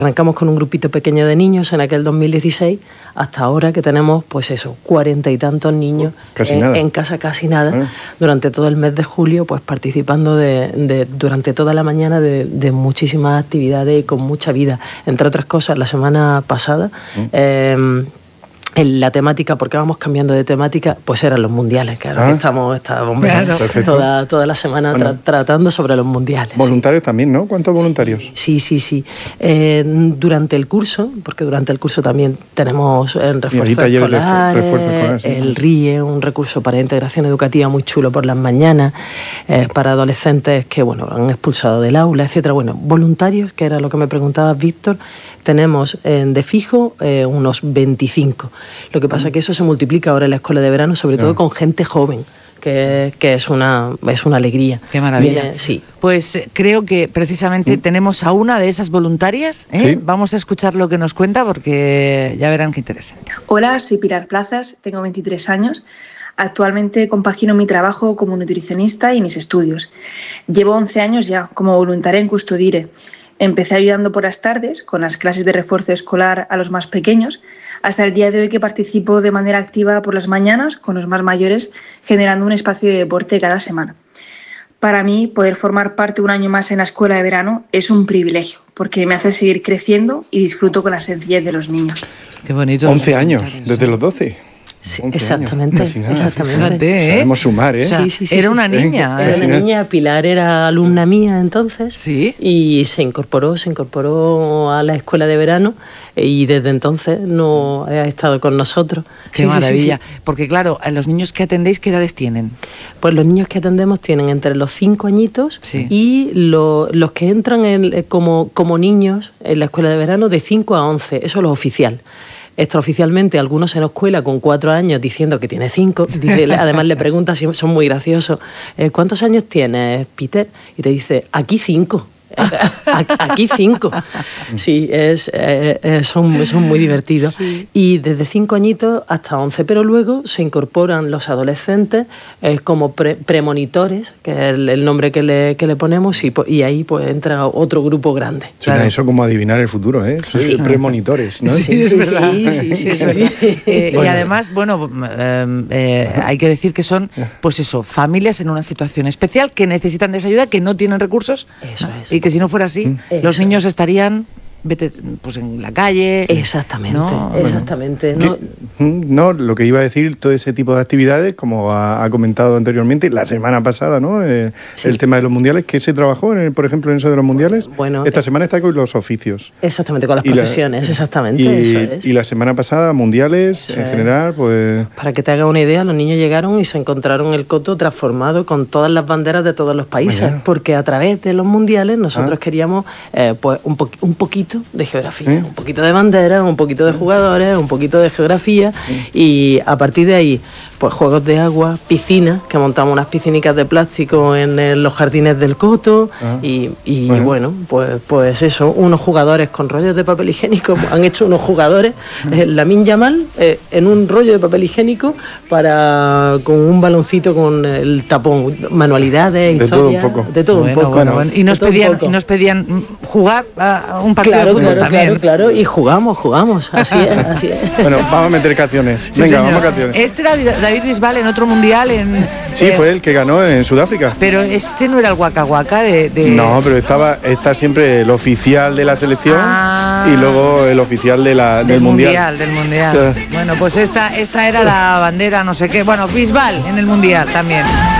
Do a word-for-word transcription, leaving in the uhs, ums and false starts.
Arrancamos con un grupito pequeño de niños en aquel dos mil dieciséis, hasta ahora que tenemos, pues eso, cuarenta y tantos niños casi en, nada. en casa, casi nada, ¿Eh? durante todo el mes de julio, pues participando de, de, durante toda la mañana de, de muchísimas actividades y con mucha vida. Entre otras cosas, la semana pasada, ¿Mm? eh, en la temática, porque vamos cambiando de temática, pues eran los mundiales, claro, ah, que estamos, estamos claro. toda, toda la semana bueno, tra tratando sobre los mundiales. Voluntarios sí. también, ¿no? ¿Cuántos voluntarios? Sí, sí, sí. Eh, durante el curso, porque durante el curso también tenemos el refuerzo escolar, refuerzo escolar sí. el R I E, un recurso para integración educativa muy chulo por las mañanas, eh, para adolescentes que, bueno, han expulsado del aula, etcétera. Bueno, voluntarios, que era lo que me preguntabas, Víctor, tenemos en de fijo eh, unos veinticinco. Lo que pasa es que eso se multiplica ahora en la escuela de verano, sobre todo con gente joven, que, que es, una, es una alegría. Qué maravilla. Viene, sí. Pues eh, creo que precisamente mm. tenemos a una de esas voluntarias. ¿eh? Sí. Vamos a escuchar lo que nos cuenta porque ya verán qué interesante. Hola, soy Pilar Plazas, tengo veintitrés años. Actualmente compagino mi trabajo como nutricionista y mis estudios. Llevo once años ya como voluntaria en Custodire. Empecé ayudando por las tardes con las clases de refuerzo escolar a los más pequeños, hasta el día de hoy que participo de manera activa por las mañanas con los más mayores, generando un espacio de deporte cada semana. Para mí, poder formar parte un año más en la escuela de verano es un privilegio, porque me hace seguir creciendo y disfruto con la sencillez de los niños. Qué bonito. once años, desde los doce. Sí, exactamente, exactamente. Fíjate, ¿eh? Sabemos sumar, ¿eh? O sea, sí, sí, sí, era sí. una niña. Era una niña, Pilar era alumna mía entonces. Sí. Y se incorporó, se incorporó a la escuela de verano y desde entonces no ha estado con nosotros. Qué sí, maravilla. Sí, sí, sí. Porque claro, a los niños que atendéis, ¿qué edades tienen? Pues los niños que atendemos tienen entre los cinco añitos sí. y lo, los que entran en, como, como niños en la escuela de verano de cinco a once, eso es lo oficial. Extraoficialmente, algunos en la escuela con cuatro años diciendo que tiene cinco. Dice, además le pregunta, si son muy graciosos, eh, ¿cuántos años tienes, Peter? Y te dice, aquí cinco. Aquí cinco. Sí, es, eh, eh, son, son muy divertidos. Sí. Y desde cinco añitos hasta once, pero luego se incorporan los adolescentes eh, como pre, premonitores, que es el, el nombre que le, que le ponemos, y, y ahí pues entra otro grupo grande. Suena claro. Eso como adivinar el futuro, ¿eh? Sí. Premonitores, ¿no? Sí, sí, es verdad. Sí, sí, sí, sí, sí. Eh, bueno. Y además, bueno, eh, eh, hay que decir que son, pues eso, familias en una situación especial que necesitan de esa ayuda, que no tienen recursos. Eso es. Y que si no fuera así, Eso. los niños estarían vete, pues en la calle. Exactamente, ¿no? exactamente. Bueno, no, lo que iba a decir, todo ese tipo de actividades, como ha, ha comentado anteriormente, la semana pasada, ¿no? Eh, sí. El tema de los mundiales, ¿qué se trabajó, en el, por ejemplo, en eso de los mundiales? Bueno, Esta eh, semana está con los oficios. Exactamente, con las y profesiones, la, exactamente. Y, eso es. y la semana pasada, mundiales, eso en es. general, pues... Para que te hagas una idea, los niños llegaron y se encontraron el coto transformado con todas las banderas de todos los países, Vaya. porque a través de los mundiales nosotros ah. queríamos eh, pues un, po un poquito de geografía. ¿Eh? Un poquito de banderas, un poquito de jugadores, un poquito de geografía y a partir de ahí, pues juegos de agua, piscinas, que montamos unas piscinicas de plástico en, en los jardines del coto ah. y, y bueno. bueno, pues, pues eso, unos jugadores con rollos de papel higiénico, han hecho unos jugadores, eh, Lamine Yamal, eh, en un rollo de papel higiénico para con un baloncito con el tapón, manualidades, de historia, todo un poco. de todo bueno, un poco. Bueno, bueno. Y nos pedían, y nos pedían jugar a un partido claro, de fútbol claro, también. Claro, claro, y jugamos, jugamos, así es, así es. Bueno, vamos a meter canciones. Venga, sí, vamos a canciones. Este era David Bisbal en otro mundial en... Sí, eh, fue el que ganó en Sudáfrica. Pero este no era el Waka Waka de... de... No, pero estaba está siempre el oficial de la selección ah, y luego el oficial de la, del, del mundial. mundial. Del mundial, Bueno, pues esta, esta era la bandera, no sé qué. Bueno, Bisbal en el mundial también.